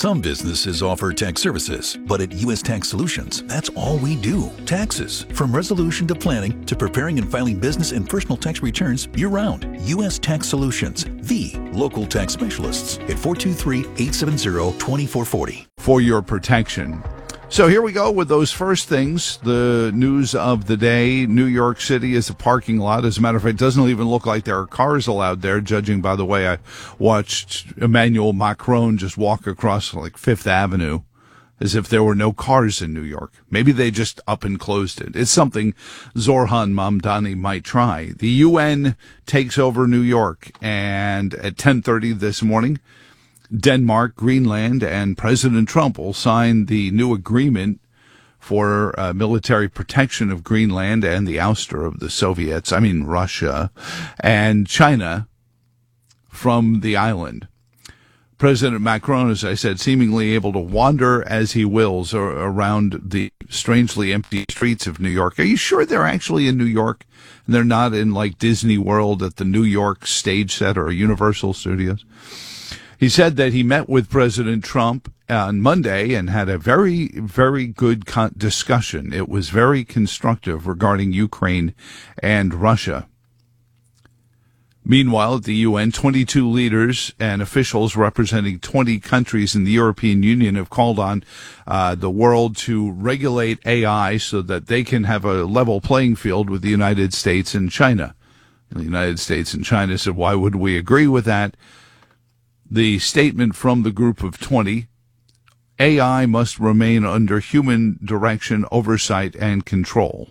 Some businesses offer tax services, but at U.S. Tax Solutions, that's all we do. Taxes. From resolution to planning to preparing and filing business and personal tax returns year-round. U.S. Tax Solutions, the local tax specialists at 423-870-2440. For your protection. So here we go with those first things. The news of the day. New York City is a parking lot. As a matter of fact, it doesn't even look like there are cars allowed there, judging by the way I watched Emmanuel Macron just walk across like Fifth Avenue as if there were no cars in New York. Maybe they just up and closed it. It's something Zoran Mamdani might try. The UN takes over New York, and at 10:30 this morning, Denmark, Greenland, and President Trump will sign the new agreement for military protection of Greenland and the ouster of the Russia and China from the island. President Macron, as I said, seemingly able to wander as he wills around the strangely empty streets of New York. Are you sure they're actually in New York and they're not in like Disney World at the New York stage set or Universal Studios? He said that he met with President Trump on Monday and had a very, very good discussion. It was very constructive regarding Ukraine and Russia. Meanwhile, at the UN, 22 leaders and officials representing 20 countries in the European Union have called on the world to regulate AI so that they can have a level playing field with the United States and China. And the United States and China said, why would we agree with that? The statement from the group of 20, AI must remain under human direction, oversight, and control.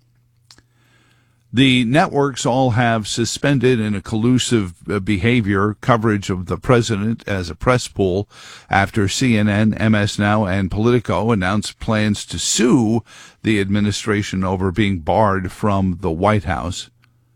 The networks all have suspended in a collusive behavior coverage of the president as a press pool after CNN, MS Now, and Politico announced plans to sue the administration over being barred from the White House.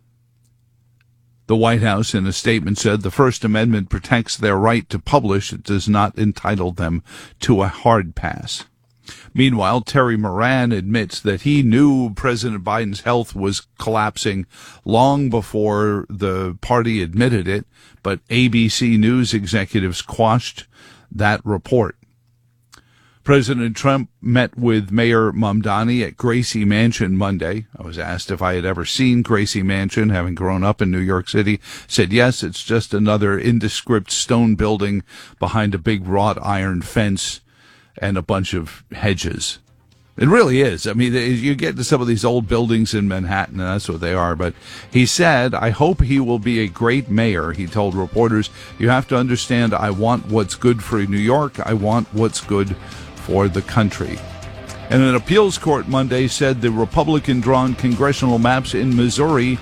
The White House, in a statement, said the First Amendment protects their right to publish. It does not entitle them to a hard pass. Meanwhile, Terry Moran admits that he knew President Biden's health was collapsing long before the party admitted it, but ABC News executives quashed that report. President Trump met with Mayor Mamdani at Gracie Mansion Monday. I was asked if I had ever seen Gracie Mansion, having grown up in New York City. Said, yes, it's just another indescript stone building behind a big wrought iron fence and a bunch of hedges. It really is. I mean, you get to some of these old buildings in Manhattan, and that's what they are. But he said, I hope he will be a great mayor. He told reporters, you have to understand, I want what's good for New York. I want what's good for the country. And an appeals court Monday said the Republican-drawn congressional maps in Missouri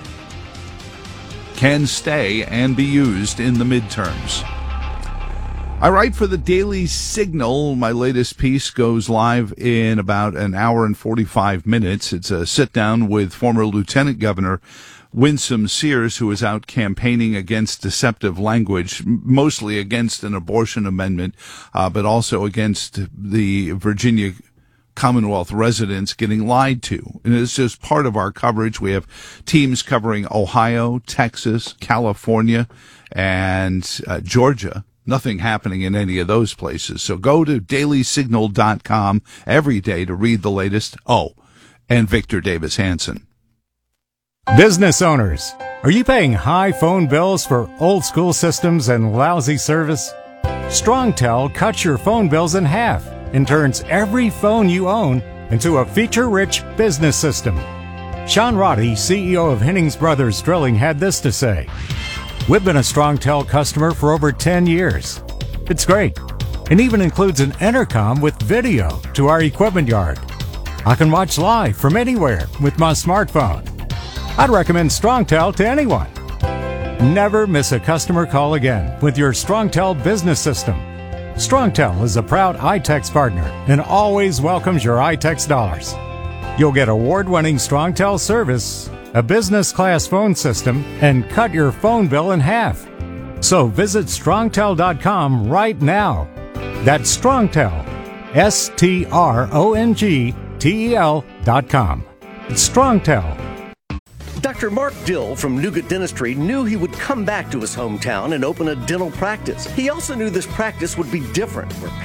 can stay and be used in the midterms. I write for the Daily Signal. My latest piece goes live in about an hour and 45 minutes. It's a sit-down with former Lieutenant Governor Winsome Sears, who is out campaigning against deceptive language, mostly against an abortion amendment, but also against the Virginia Commonwealth residents getting lied to. And it's just part of our coverage. We have teams covering Ohio, Texas, California, and Georgia. Nothing happening in any of those places. So go to dailysignal.com every day to read the latest. Oh, and Victor Davis Hanson. Business owners, are you paying high phone bills for old school systems and lousy service? StrongTel cuts your phone bills in half and turns every phone you own into a feature-rich business system. Sean Roddy, CEO of Hennings Brothers Drilling, had this to say. We've been a StrongTel customer for over 10 years. It's great. It even includes an intercom with video to our equipment yard. I can watch live from anywhere with my smartphone. I'd recommend StrongTel to anyone. Never miss a customer call again with your StrongTel business system. StrongTel is a proud iTex partner and always welcomes your iTex dollars. You'll get award-winning StrongTel service, a business-class phone system, and cut your phone bill in half. So visit StrongTel.com right now. That's StrongTel, StrongTel.com. It's StrongTel. Dr. Mark Dill from Nougat Dentistry knew he would come back to his hometown and open a dental practice. He also knew this practice would be different, where